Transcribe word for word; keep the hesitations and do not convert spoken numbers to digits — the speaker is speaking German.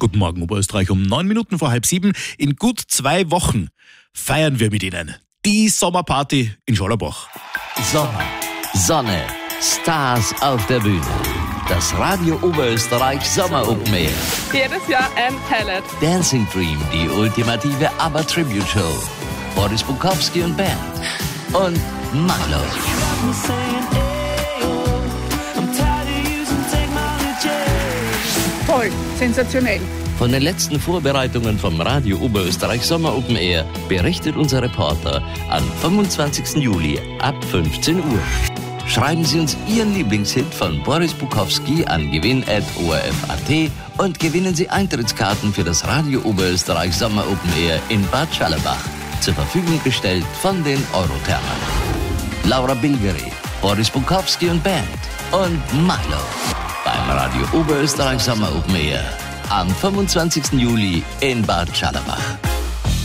Guten Morgen, Oberösterreich, um neun Minuten vor halb sieben. In gut zwei Wochen feiern wir mit Ihnen die Sommerparty in Schollerbach. Sommer, Sonne, Stars auf der Bühne. Das Radio Oberösterreich Sommer Open Air. Jedes Jahr ein Highlight. Dancing Dream, die ultimative ABBA-Tribute-Show. Boris Bukowski und Band. Und Milo. Toll, sensationell. Von den letzten Vorbereitungen vom Radio Oberösterreich Sommer Open Air berichtet unser Reporter am fünfundzwanzigsten Juli ab fünfzehn Uhr. Schreiben Sie uns Ihren Lieblingshit von Boris Bukowski an gewinn at o r f punkt a t und gewinnen Sie Eintrittskarten für das Radio Oberösterreich Sommer Open Air in Bad Schallerbach. Zur Verfügung gestellt von den Eurothermen. Laura Bilgeri, Boris Bukowski und Band und Milo beim Radio Oberösterreich Sommer Open Air am fünfundzwanzigsten Juli in Bad Schallerbach.